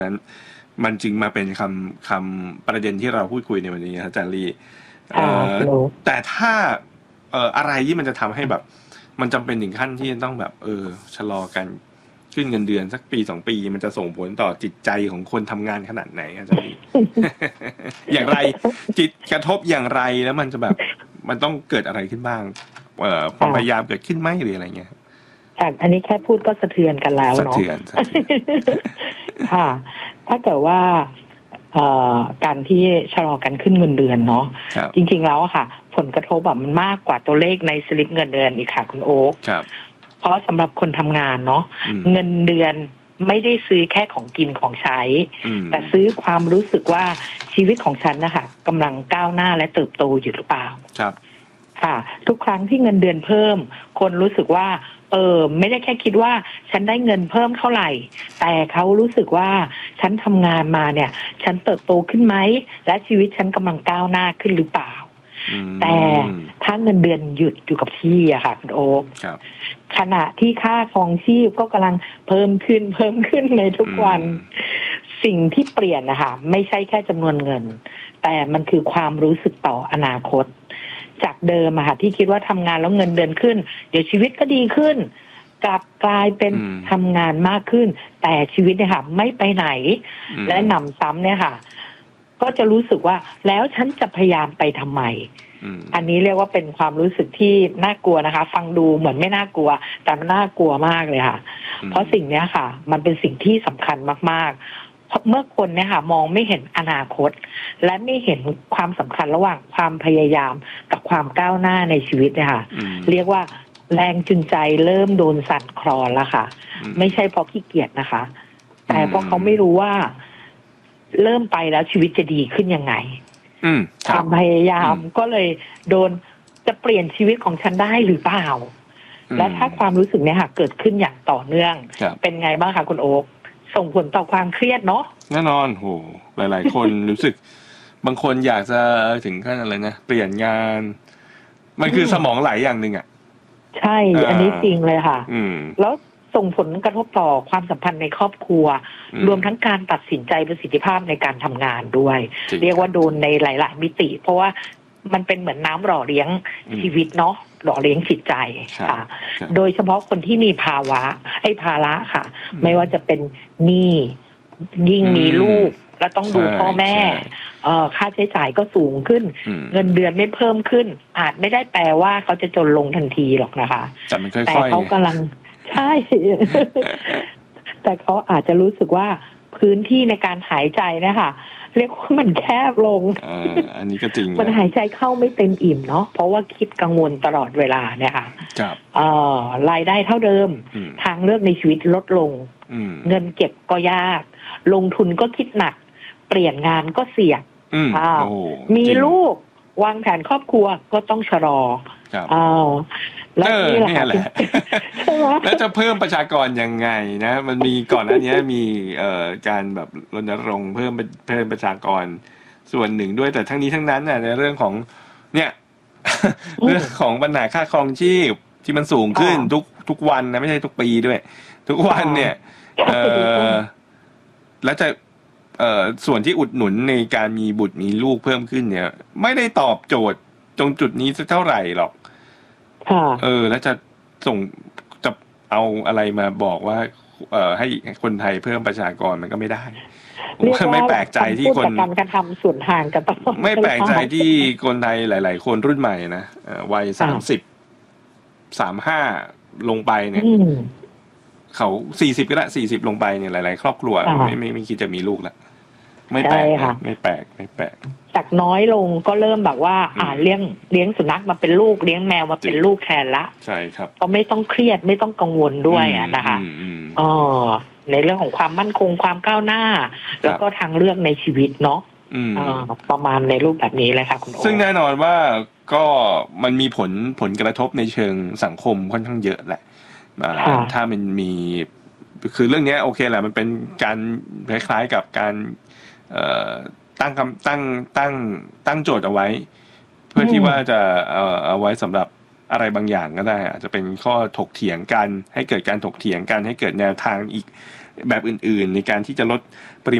นั้นมันจึงมาเป็นคำประเด็นที่เราพูดคุยในวันนี้อาจารย์ลีแต่ถ้าอะไรที่มันจะทำให้แบบมันจำเป็นถึงขั้นที่จะต้องแบบชะลอกันขึ้นเงินเดือนสักปี2 ปีมันจะส่งผลต่อจิตใจของคนทำงานขนาดไหนอาจารย์ลี อย่างไรจิตกระทบอย่างไรแล้วมันจะแบบมันต้องเกิดอะไรขึ้นบ้างความพยายามเกิดขึ้นไหมหรืออะไรเงี้ยอันนี้แค่พูดก็สะเทือนกันแล้วเนาะสะเทือนค่ะถ้าเกิดว่าการที่ชะลอกันขึ้นเงินเดือนเนาะจริงๆแล้วค่ะผลกระทบแบบมันมากกว่าตัวเลขในสลิปเงินเดือนอีกค่ะคุณโอ๊คเพราะสำหรับคนทำงานเนาะเงินเดือนไม่ได้ซื้อแค่ของกินของใช้แต่ซื้อความรู้สึกว่าชีวิตของฉันนะคะกำลังก้าวหน้าและเติบโตอยู่หรือเปล่าครับค่ะทุกครั้งที่เงินเดือนเพิ่มคนรู้สึกว่าไม่ได้แค่คิดว่าฉันได้เงินเพิ่มเท่าไหร่แต่เขารู้สึกว่าฉันทำงานมาเนี่ยฉันเติบโตขึ้นไหมและชีวิตฉันกำลังก้าวหน้าขึ้นหรือเปล่าแต่ถ้าเงินเดือนหยุดอยู่กับที่อะค่ะคุณโอ๊คขณะที่ค่าครองชีพก็กำลังเพิ่มขึ้นในทุกวันสิ่งที่เปลี่ยนนะคะไม่ใช่แค่จำนวนเงินแต่มันคือความรู้สึกต่ออนาคตจากเดิมอะค่ะที่คิดว่าทำงานแล้วเงินเดือนขึ้นเดี๋ยวชีวิตก็ดีขึ้นกลับกลายเป็นทำงานมากขึ้นแต่ชีวิตเนี่ยค่ะไม่ไปไหนและหนำซ้ำเนี่ยค่ะก็จะรู้สึกว่าแล้วฉันจะพยายามไปทำไมอันนี้เรียกว่าเป็นความรู้สึกที่น่ากลัวนะคะฟังดูเหมือนไม่น่ากลัวแต่มันน่ากลัวมากเลยค่ะเพราะสิ่งนี้ค่ะมันเป็นสิ่งที่สำคัญมากๆเมื่อคนเนี่ยค่ะมองไม่เห็นอนาคตและไม่เห็นความสำคัญระหว่างความพยายามกับความก้าวหน้าในชีวิตเนี่ยค่ะเรียกว่าแรงจูงใจเริ่มโดนสั่นคลอนแล้วค่ะไม่ใช่เพราะขี้เกียจนะคะแต่เพราะเขาไม่รู้ว่าเริ่มไปแล้วชีวิตจะดีขึ้นยังไงความพยายามก็เลยโดนจะเปลี่ยนชีวิตของฉันได้หรือเปล่าและถ้าความรู้สึกเนี่ยค่ะเกิดขึ้นอย่างต่อเนื่องเป็นไงบ้างคะคุณโอ๊คส่งผลต่อความเครียดเนาะแน่นอนโหหลายๆคนรู้สึกบางคนอยากจะถึงขั้นอะไรนะเปลี่ยนงานมันคือสมองไหลอย่างหนึ่งอ่ะใช่อันนี้จริงเลยค่ะแล้วส่งผลกระทบต่อความสัมพันธ์ในครอบครัวรวมทั้งการตัดสินใจประสิทธิภาพในการทำงานด้วยเรียกว่าโดนในหลายๆมิติเพราะว่ามันเป็นเหมือนน้ำหล่อเลี้ยงชีวิตเนาะหล่อเลี้ยงจิตใจค่ะโดยเฉพาะคนที่มีภาวะภาระค่ะไม่ว่าจะเป็นหนี้ยิ่งมีลูกแล้วต้องดูพ่อแม่ค่าใช้จ่ายก็สูงขึ้นเงินเดือนไม่เพิ่มขึ้นอาจไม่ได้แปลว่าเขาจะจนลงทันทีหรอกนะคะแต่เขากำลังใช่ แต่เขาอาจจะรู้สึกว่าพื้นที่ในการหายใจนะคะเรียกว่ามันแคบลงอันนี้ก็จริงมันหายใจเข้าไม่เต็มอิ่มเนาะเพราะว่าคิดกังวลตลอดเวลาเนี่ยค่ะรายได้เท่าเดิมทางเลือกในชีวิตลดลงเงินเก็บก็ยากลงทุนก็คิดหนักเปลี่ยนงานก็เสี่ยงมีลูกวางแผนครอบครัวก็ต้องชะลอแล้วนี่แหละแล้วจะเพิ่มประชากรยังไงนะมันมีก่อนหน้านี้มีการแบบรณรงค์เพิ่มประชากรส่วนหนึ่งด้วยแต่ทั้งนี้ทั้งนั้นในเรื่องของเนี่ยเรื่องของปัญหาค่าครองชีพที่มันสูงขึ้นทุกวันนะไม่ใช่ทุกปีด้วยทุกวันเนี่ยแล้วจะส่วนที่อุดหนุนในการมีบุตรมีลูกเพิ่มขึ้นเนี่ยไม่ได้ตอบโจทย์ตรงจุดนี้สักเท่าไหร่หรอกแล้วจะเอาอะไรมาบอกว่าให้คนไทยเพิ่มประชากรมันก็ไม่ได้ไม่แปลกใจที่คนการกระทำส่วนห่างกันตลอดไม่แปลกใจที่คนไทยหลายๆคนรุ่นใหม่นะวัย30-35ลงไปเนี่ยเขา40ก็ได้40ลงไปเนี่ยหลายๆครอบครัวไม่คิดจะมีลูกละไม่แปลกไม่แปลกจากน้อยลงก็เริ่มแบบว่าเลี้ยงสุนัขมาเป็นลูกเลี้ยงแมวมาเป็นลูกแทนละใช่ครับก็ไม่ต้องเครียดไม่ต้องกังวลด้วยนะคะในเรื่องของความมั่นคงความก้าวหน้าแล้วก็ทางเลือกในชีวิตเนาะประมาณในรูปแบบนี้เลยค่ะคุณโอซึ่งแน่นอนว่าก็มันมีผลกระทบในเชิงสังคมค่อนข้างเยอะแหละถ้ามันมีคือเรื่องนี้โอเคแหละมันเป็นการคล้ายๆกับการตั้งโจทย์เอาไว้เพื่อที่ว่าจะเอาไว้สำหรับอะไรบางอย่างก็ได้อาจจะเป็นข้อถกเถียงกันให้เกิดการถกเถียงกันให้เกิดแนวทางแบบอื่นๆในการที่จะลด